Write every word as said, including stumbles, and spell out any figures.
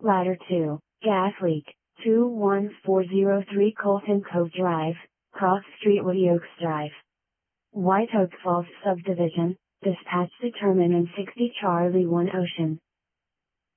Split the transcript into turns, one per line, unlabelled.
Ladder two, gas leak, two one four zero three Colton Cove Drive, Cross Street Woody Oaks Drive. White Oak Falls Subdivision, dispatch determinant sixty Charlie one Ocean.